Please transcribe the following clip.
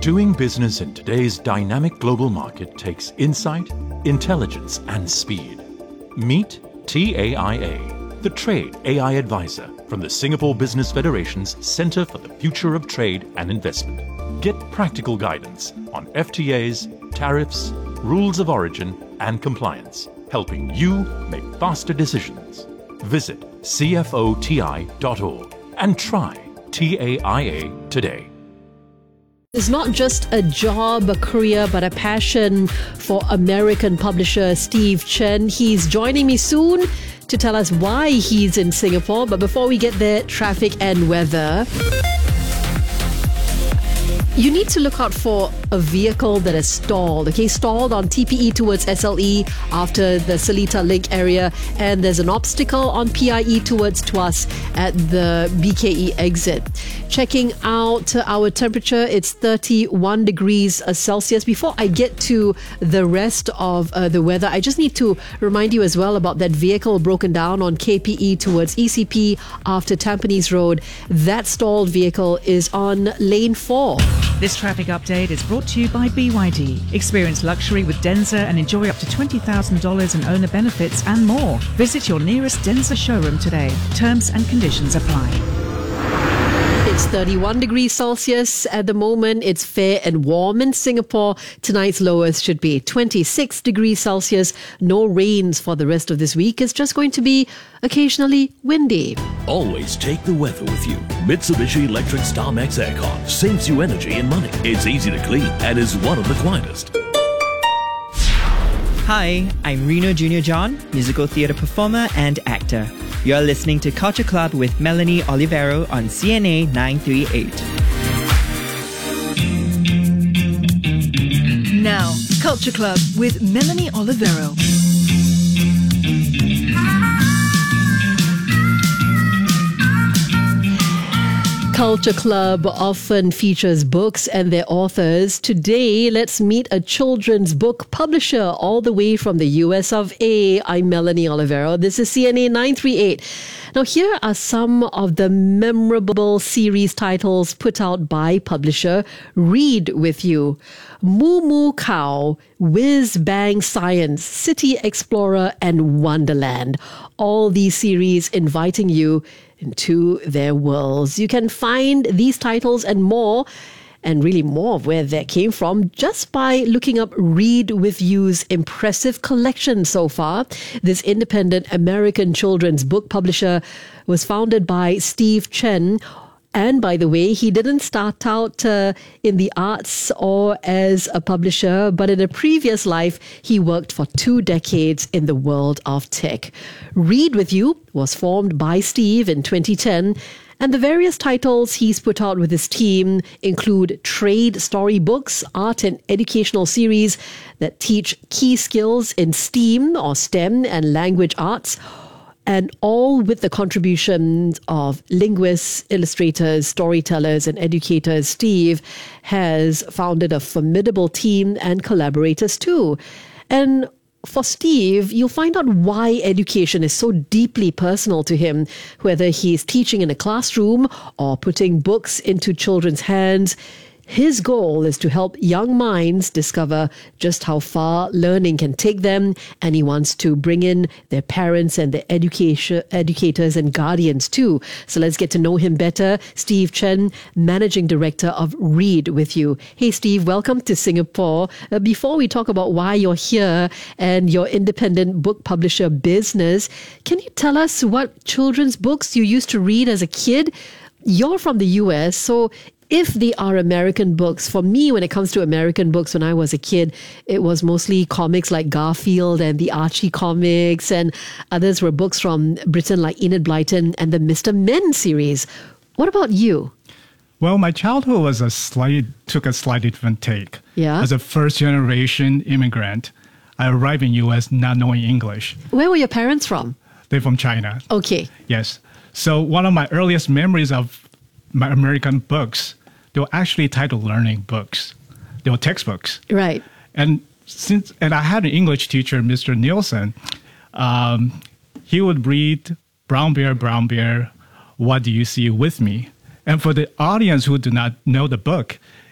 Doing business in today's dynamic global market takes insight, intelligence, and speed. Meet TAIA, the Trade AI Advisor from the Singapore Business Federation's Centre for the Future of Trade and Investment. Get practical guidance on FTAs, tariffs, rules of origin, and compliance, helping you make faster decisions. Visit cfoti.org and try TAIA today. It's not just a job, a career, but a passion for American publisher Steve Chen. He's joining me soon to tell us why he's in Singapore. But before we get there, traffic and weather. You need to look out for a vehicle that is stalled. Okay, stalled on TPE towards SLE after the Seletar Link area, and there's an obstacle on PIE towards Tuas at the BKE exit. Checking out our temperature, it's 31 degrees Celsius. Before I get to the rest of the weather, I just need to remind you as well about that vehicle broken down on KPE towards ECP after Tampines Road. That stalled vehicle is on lane 4. This traffic update is brought to you by BYD. Experience luxury with Denza and enjoy up to $20,000 in owner benefits and more. Visit your nearest Denza showroom today. Terms and conditions apply. It's 31 degrees Celsius at the moment. It's fair and warm in Singapore. Tonight's lowest should be 26 degrees Celsius. No rains for the rest of this week. It's just going to be occasionally windy. Always take the weather with you. Mitsubishi Electric StarMax Aircon saves you energy and money. It's easy to clean and is one of the quietest. Hi, I'm Reno Jr. John, musical theatre performer and actor. You're listening to Culture Club with Melanie Olivero on CNA 938. Now, Culture Club with Melanie Olivero. Culture Club often features books and their authors. Today, let's meet a children's book publisher all the way from the US of A. I'm Melanie Olivero. This is CNA 938. Now, here are some of the memorable series titles put out by publisher Read With You. Moo Moo Cow, Whiz Bang Science, City Explorer, and Wonderland. All these series inviting you into their worlds. You can find these titles and more, and really more of where that came from, just by looking up Read With You's impressive collection so far. This independent American children's book publisher was founded by Steve Chen. And by the way, he didn't start out in the arts or as a publisher, but in a previous life, he worked for 2 decades in the world of tech. Read With You was formed by Steve in 2010, and the various titles he's put out with his team include trade storybooks, art and educational series that teach key skills in STEAM or STEM and language arts, and all with the contributions of linguists, illustrators, storytellers, and educators. Steve has founded a formidable team and collaborators too. And for Steve, you'll find out why education is so deeply personal to him, whether he's teaching in a classroom or putting books into children's hands. His goal is to help young minds discover just how far learning can take them, and he wants to bring in their parents and their educators and guardians too. So let's get to know him better. Steve Chen, Managing Director of Read With You. Hey Steve, welcome to Singapore. Before we talk about why you're here and your independent book publisher business, can you tell us what children's books you used to read as a kid? You're from the US, so if they are American books, for me, when it comes to American books, when I was a kid, it was mostly comics like Garfield and the Archie comics, and others were books from Britain like Enid Blyton and the Mr. Men series. What about you? Well, my childhood took a slightly different take. Yeah. As a first-generation immigrant, I arrived in U.S. not knowing English. Where were your parents from? They're from China. Okay. Yes. So one of my earliest memories of my American books, they were actually titled learning books. They were textbooks. Right. And I had an English teacher, Mr. Nielsen. He would read Brown Bear, What Do You See With Me? And for the audience who do not know the book,